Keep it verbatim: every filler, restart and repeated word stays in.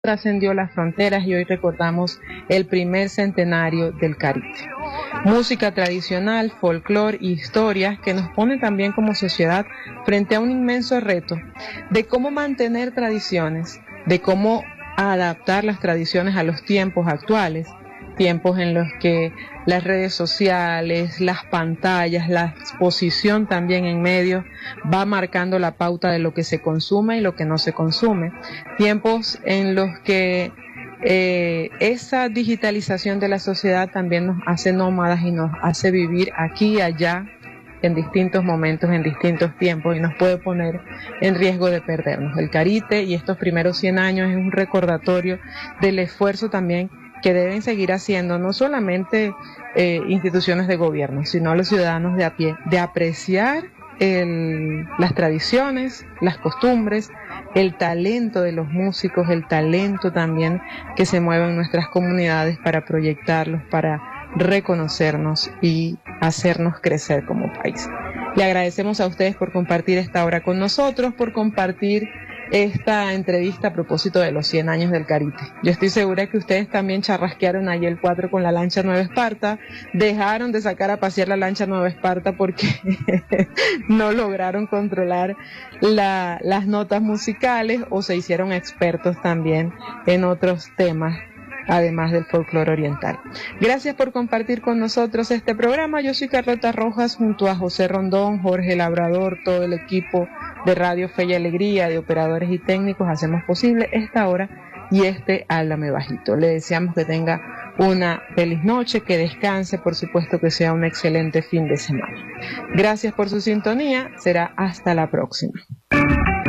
trascendió las fronteras y hoy recordamos el primer centenario del Carité. Música tradicional, folclore y historias que nos pone también como sociedad frente a un inmenso reto de cómo mantener tradiciones, de cómo adaptar las tradiciones a los tiempos actuales, tiempos en los que las redes sociales, las pantallas, la exposición también en medios va marcando la pauta de lo que se consume y lo que no se consume. Tiempos en los que eh, esa digitalización de la sociedad también nos hace nómadas y nos hace vivir aquí y allá en distintos momentos, en distintos tiempos, y nos puede poner en riesgo de perdernos. El Carité y estos primeros cien años es un recordatorio del esfuerzo también que deben seguir haciendo no solamente eh, instituciones de gobierno, sino los ciudadanos de a pie, de apreciar el, las tradiciones, las costumbres, el talento de los músicos, el talento también que se mueve en nuestras comunidades para proyectarlos, para reconocernos y hacernos crecer como país. Le agradecemos a ustedes por compartir esta hora con nosotros, por compartir esta entrevista a propósito de los cien años del Carité. Yo estoy segura que ustedes también charrasquearon ahí el cuatro con la lancha Nueva Esparta, dejaron de sacar a pasear la lancha Nueva Esparta porque no lograron controlar la, las notas musicales o se hicieron expertos también en otros temas, además del folclore oriental. Gracias por compartir con nosotros este programa. Yo soy Carlota Rojas, junto a José Rondón, Jorge Labrador, todo el equipo de Radio Fe y Alegría, de operadores y técnicos, hacemos posible esta hora y este Háblame Bajito. Le deseamos que tenga una feliz noche, que descanse, por supuesto que sea un excelente fin de semana. Gracias por su sintonía, será hasta la próxima.